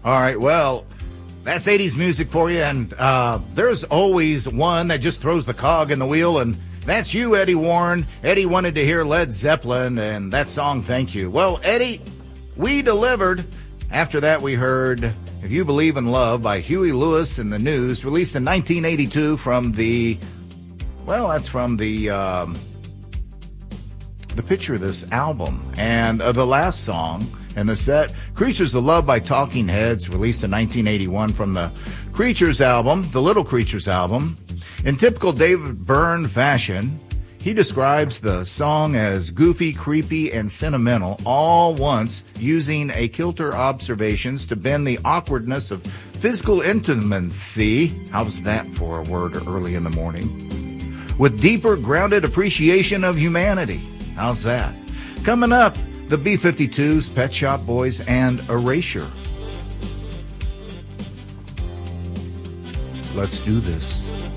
All right, well, that's 80s music for you, and there's always one that just throws the cog in the wheel, and that's you, Eddie Warren. Eddie wanted to hear Led Zeppelin and that song, Thank You. Well, Eddie, we delivered. After that, we heard If You Believe in Love by Huey Lewis and the News, released in 1982 from the picture of this album. And the last song in the set, Creatures of Love by Talking Heads, released in 1981 from the Creatures album, the Little Creatures album. In typical David Byrne fashion, he describes the song as goofy, creepy, and sentimental, all once using a kilter observations to bend the awkwardness of physical intimacy. How's that for a word early in the morning? With deeper, grounded appreciation of humanity. How's that? Coming up, the B-52s, Pet Shop Boys, and Erasure. Let's do this.